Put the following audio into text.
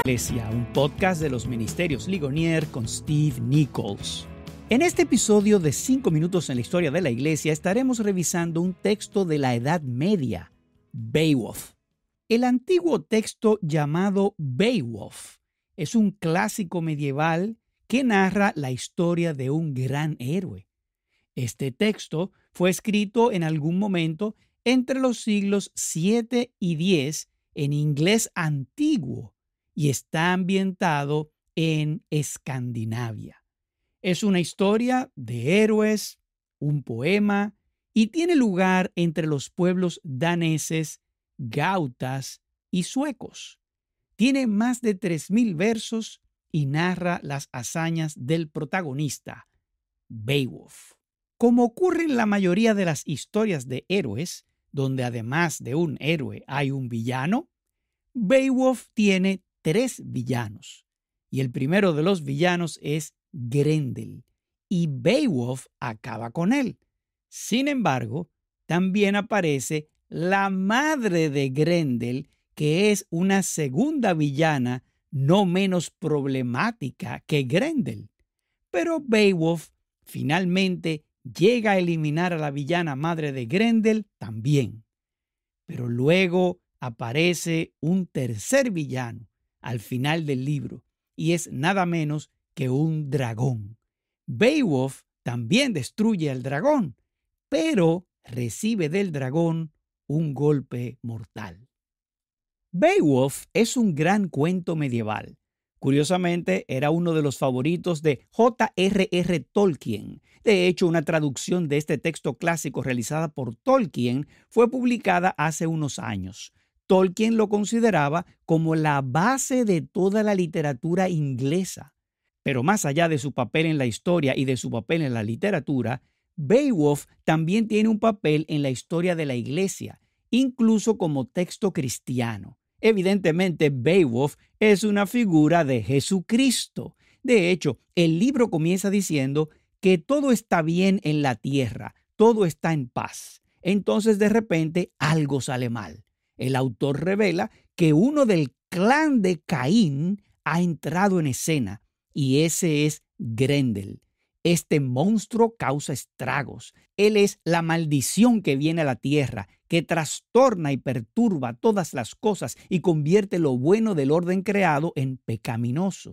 Iglesia, un podcast de los Ministerios Ligonier con Steve Nichols. En este episodio de 5 minutos en la historia de la Iglesia estaremos revisando un texto de la Edad Media, Beowulf. El antiguo texto llamado Beowulf es un clásico medieval que narra la historia de un gran héroe. Este texto fue escrito en algún momento entre los siglos 7 y 10 en inglés antiguo y está ambientado en Escandinavia. Es una historia de héroes, un poema, y tiene lugar entre los pueblos daneses, gautas y suecos. Tiene más de 3,000 versos y narra las hazañas del protagonista, Beowulf. Como ocurre en la mayoría de las historias de héroes, donde además de un héroe hay un villano, Beowulf tiene 3 villanos. Y el primero de los villanos es Grendel, y Beowulf acaba con él. Sin embargo, también aparece la madre de Grendel, que es una segunda villana no menos problemática que Grendel. Pero Beowulf finalmente llega a eliminar a la villana madre de Grendel también. Pero luego aparece un tercer villano al final del libro, y es nada menos que un dragón. Beowulf también destruye al dragón, pero recibe del dragón un golpe mortal. Beowulf es un gran cuento medieval. Curiosamente, era uno de los favoritos de J.R.R. Tolkien. De hecho, una traducción de este texto clásico realizada por Tolkien fue publicada hace unos años. Tolkien lo consideraba como la base de toda la literatura inglesa. Pero más allá de su papel en la historia y de su papel en la literatura, Beowulf también tiene un papel en la historia de la Iglesia, incluso como texto cristiano. Evidentemente, Beowulf es una figura de Jesucristo. De hecho, el libro comienza diciendo que todo está bien en la tierra, todo está en paz. Entonces, de repente, algo sale mal. El autor revela que uno del clan de Caín ha entrado en escena, y ese es Grendel. Este monstruo causa estragos. Él es la maldición que viene a la tierra, que trastorna y perturba todas las cosas y convierte lo bueno del orden creado en pecaminoso.